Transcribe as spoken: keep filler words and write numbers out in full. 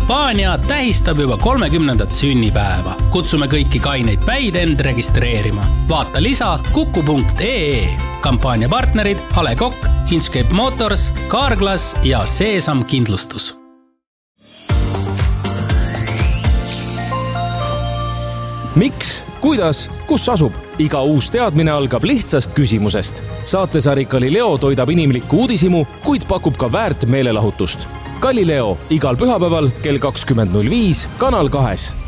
kampaania tähistab juba kolmekümnendat sünnipäeva. Kutsume kõiki kaineid päid end registreerima. Vaata lisa kuku punkt ee. Kampaania partnerid A Le Coq, Inchcape Motors, Carglass ja Seesam Kindlustus. Miks, kuidas, kus asub? Iga uus teadmine algab lihtsast küsimusest. Saatesari Galileo toidab inimlikku uudisimu, kuid pakub ka väärt meelelahutust. Galileo igal pühapäeval kell kakskümmend null viis Kanal kahes.